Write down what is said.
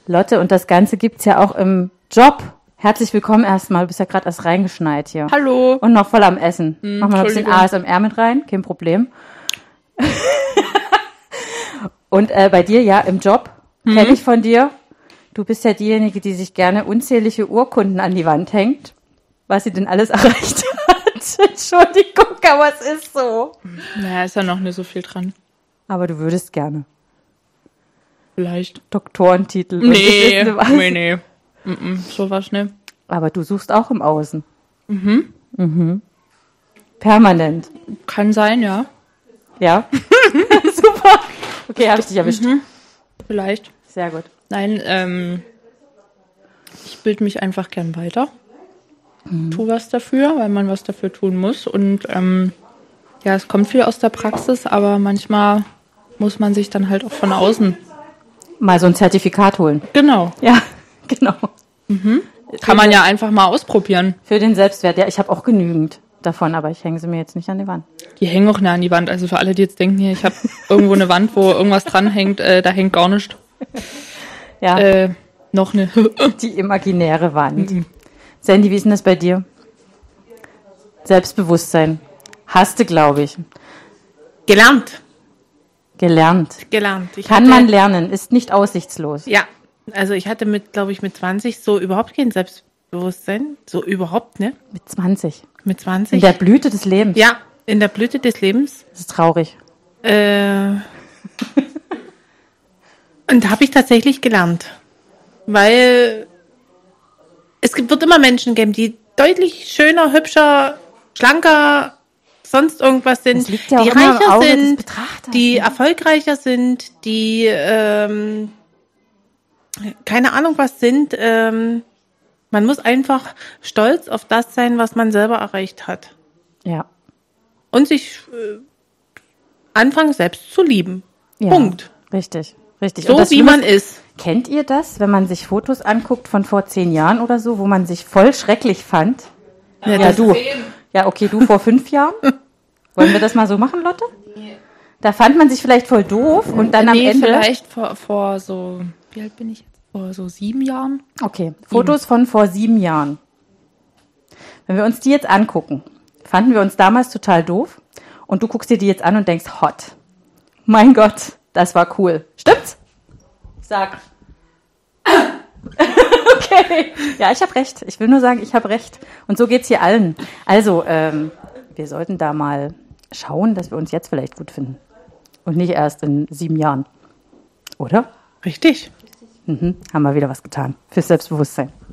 Lotte, und das Ganze gibt's ja auch im Job. Herzlich willkommen erstmal. Du bist ja gerade erst reingeschneit hier. Hallo. Und noch voll am Essen. Machen wir noch ein bisschen ASMR mit rein, kein Problem. Und bei dir, ja, im Job, kenne ich von dir. Du bist ja diejenige, die sich gerne unzählige Urkunden an die Wand hängt, was sie denn alles erreicht hat. Entschuldigung, aber es ist so. Naja, ist ja noch nicht so viel dran. Aber du würdest gerne. Vielleicht. Doktorentitel. Nee. Sowas nicht. Aber du suchst auch im Außen. Permanent. Kann sein, ja. Ja? Super. Okay, habe ich dich erwischt. Vielleicht. Sehr gut. Nein, ich bilde mich einfach gern weiter. Tu was dafür, weil man was dafür tun muss. Und ja, es kommt viel aus der Praxis, aber manchmal muss man sich dann halt auch von außen. Mal so ein Zertifikat holen. Genau. Ja, genau. Kann man ja einfach mal ausprobieren. Für den Selbstwert. Ja, ich habe auch genügend davon, aber ich hänge sie mir jetzt nicht an die Wand. Die hängen auch nah an die Wand. Also für alle, die jetzt denken, hier, ich habe irgendwo eine Wand, wo irgendwas dranhängt, da hängt gar nichts. Ja, Noch eine. die imaginäre Wand. Sandy, wie ist denn das bei dir? Selbstbewusstsein. Hast du, glaube ich. Gelernt. Gelernt. Kann man lernen, ist nicht aussichtslos. Ja, also ich hatte mit 20 so überhaupt kein Selbstbewusstsein. So überhaupt, ne? Mit 20. Mit 20. In der Blüte des Lebens. Ja, in der Blüte des Lebens. Das ist traurig. Und da habe ich tatsächlich gelernt. Weil wird immer Menschen geben, die deutlich schöner, hübscher, schlanker, sonst irgendwas sind, Das liegt ja auch die immer im reicher Auge des sind, Betrachters, die ne? erfolgreicher sind, die keine Ahnung was sind. Man muss einfach stolz auf das sein, was man selber erreicht hat. Ja. Und sich anfangen, selbst zu lieben. Ja, Punkt. Richtig. So Und das wie man ist. Kennt ihr das, wenn man sich Fotos anguckt von vor 10 Jahren oder so, wo man sich voll schrecklich fand? Ja, du. Ja, okay, du vor 5 Jahren. Wollen wir das mal so machen, Lotte? Da fand man sich vielleicht voll doof und dann am Ende... vielleicht vor so, wie alt bin ich jetzt? Vor so 7 Jahren? Okay, Fotos von vor 7 Jahren. Wenn wir uns die jetzt angucken, fanden wir uns damals total doof und du guckst dir die jetzt an und denkst, hot. Mein Gott, das war cool. Stimmt's? Sag. Okay. Ja, ich habe recht. Ich will nur sagen, ich habe recht. Und so geht's hier allen. Also, wir sollten da mal schauen, dass wir uns jetzt vielleicht gut finden. Und nicht erst in 7 Jahren. Oder? Richtig. Haben wir wieder was getan. Fürs Selbstbewusstsein.